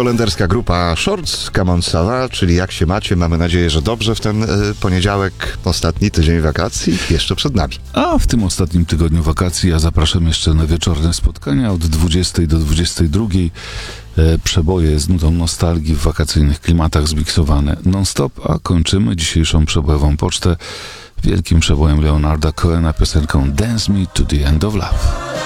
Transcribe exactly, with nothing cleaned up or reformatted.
holenderska grupa Shorts, Come on Sava, czyli jak się macie? Mamy nadzieję, że dobrze w ten y, poniedziałek, ostatni tydzień wakacji, jeszcze przed nami. A w tym ostatnim tygodniu wakacji ja zapraszam jeszcze na wieczorne spotkania od dwudziestej do dwudziestej drugiej. E, przeboje z nutą nostalgii w wakacyjnych klimatach zmiksowane non-stop, a kończymy dzisiejszą przebojową pocztę wielkim przebojem Leonarda Cohena, piosenką Dance Me to the End of Love.